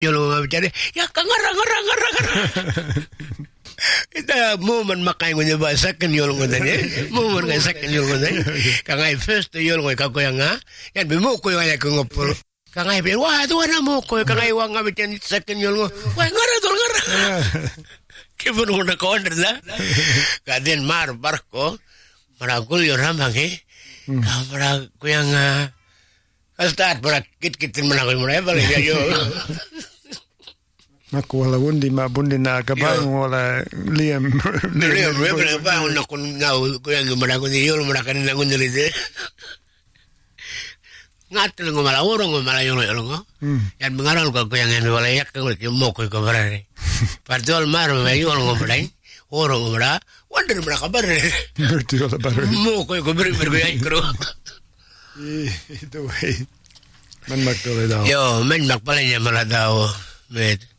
Yolo bicara, ya kangarang. Ita moment makai ngunya ba second yolo ngudani. Moment ngai second yolo ngudani. Kangai first yolo ngai kako yang yan bimu ko yang ko ngopol. Kangai bi wah tu ana mo ko kangai wang ngabitan second yolo. Wah ngara. Kipun udah konder dah. Kadien mar barko maragul yo ramangi. Kamera ko yang start para kit-kitin manakoi mo balik yo. Maku wala bundi na kabang wala liam ba una kun nau ko yang marago ni yolo marakan na ngunili de ngat ngo mala oro ngo mala yolo yan mengaral ko yang en wala yak ko mo ko barare partol mar me yolo ngo mala oro ngo mala wonder mala kabar bertio la barare mo ko ber ay kro itu way man makdole daw yo men makpala niya mala daw med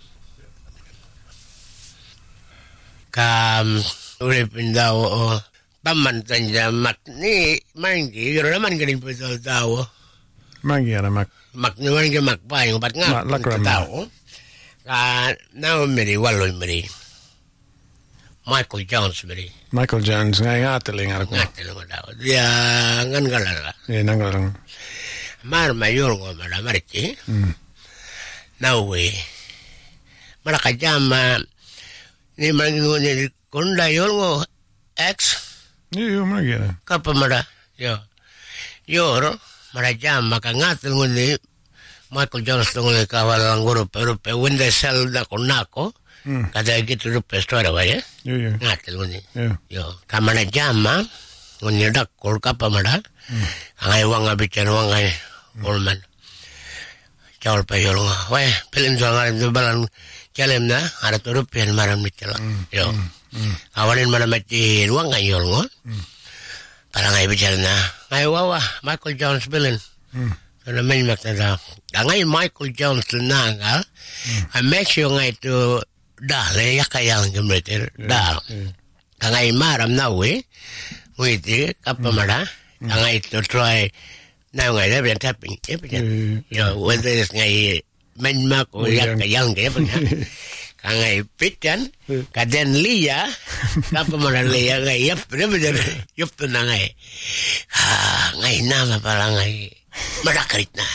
kam uripin daw pamantan niya mak ni manggi pero naman galing po daw manggi ana mak naman ka makpa yung pat nga tao now meri waloy meri Michael Jones ngay ngateling ako daw dia ngangalala nangalang mar mayor ngo mara mariki now we marakajama ni mango ni konda yolgo X yo magera kapamara yoro marajam makangatel ngoni Michael Jones ngoni kawalang guru pero wende sel da konako kada gitu rupe story wae yo ngatel ngoni yo kamana jama ngoni dak kol kapamara ngai wanga bicara wangai olman jawal pa yolgo wae pelin jangan balan Kalem na, ada turupian maram ni cela. Yo, awalin mana mati ruang ngayol ngon. Parang ay bicara na, ngay wawa Michael Jones bilin. Ano main makna ngay Michael Jones na nga. I make sure ngay to dale yakayang gemreter dal. Ngay maram na we, witi kapamara. Ngay to try. Now ngay na tapping. Yo, whether it's ngay menmak o yakayang kaya kangai pitan kaden liya apa mana liya ngai yap na ngai ngai nama pala ngai marakritna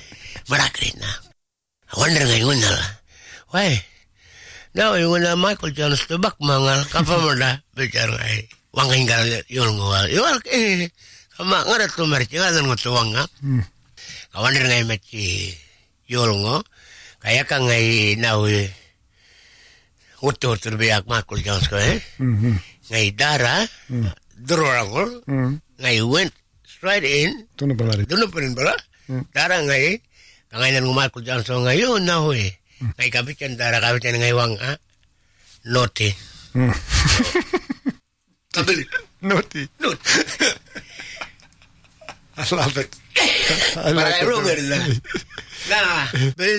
wonder ngai ngunala wai now yung Michael Jones to bak mangal kapa mana bicara ngai wangai ngal yol ngwal kama ngara to marci ngadan ngotuwanga wonder ngai maci yol ngo kaya ka ngay nawi uto biak Michael Jones ko ngay dara durorangol ngay went straight in doon pa rin pala dara ngay kangayan ng Michael Jones so ngayon nawi ngay kapitan dara kapitan ngay wang noti kabili noti I love it Nah,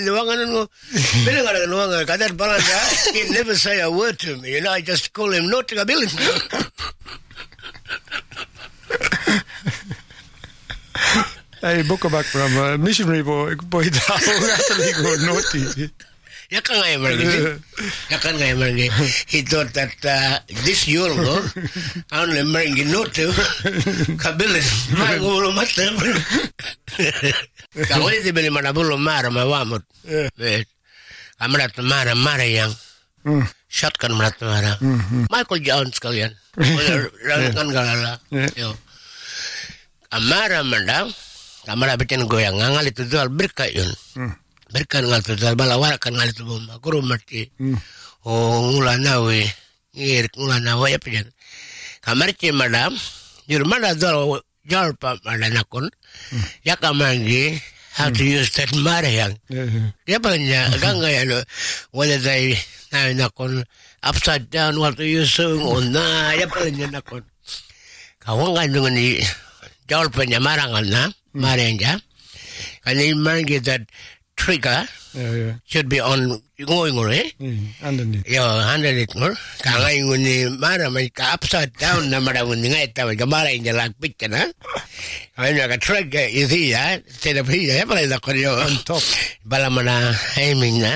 kadar balanda, he never say a word to me. I just call him notability. Hey, book back from missionary boy daw go naughty. Yakan nga emerge. He thought that this yolgo, only emerge note kabilis. Magulo mata. Kawali di beli manabulo mara mawamot. Amrat mara yang shotgun mrat mara. Michael Jones kalian. Kan galala. Yo. Amara mandang. Kamara bitin goyang ngal itu jual berkah yun. Berkan ngal tu jual balawara kan ngal itu bomba. Guru mati. Oh ngulana we. Ngulana we apa jan. Kamar ci madam. Jurmana jual pa madanakon. Ya kamangi. How to use that marayang. Ya panya ganga ya no. Whether they nakon upside down what to use na ya panya nakon. Kawangan dengan ni jual pa niya marangal na. Maranga. Kani mangi that trigger should be on ngồi eh. Underneath. Underneath ngồi. Kangai nguni mara may ka upside down na mara nguni ngay tawa kamara inja lag picture na. Ay na track is here instead of here. Pala na ko on top. Bala mana aiming na.